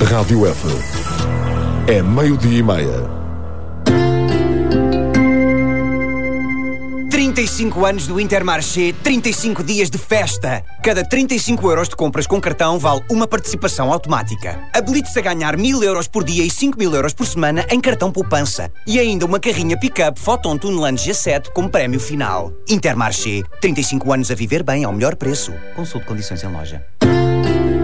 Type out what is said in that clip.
Rádio F. É 12:30. 35 anos do Intermarché, 35 dias de festa. Cada 35 euros de compras com cartão vale uma participação automática. Habilite-se a ganhar 1.000 euros por dia e 5.000 euros por semana em cartão poupança. E ainda uma carrinha pick-up Foton Tuneland G7 como prémio final. Intermarché, 35 anos a viver bem ao melhor preço. Consulte condições em loja.